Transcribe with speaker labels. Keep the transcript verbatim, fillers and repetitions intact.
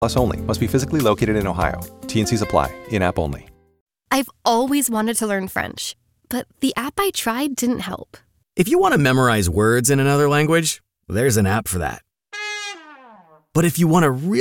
Speaker 1: Plus only. Must be physically located in Ohio. T N Cs apply. In-app only.
Speaker 2: I've always wanted to learn French, but the app I tried didn't help.
Speaker 3: If you want to memorize words in another language, there's an app for that. But if you want to really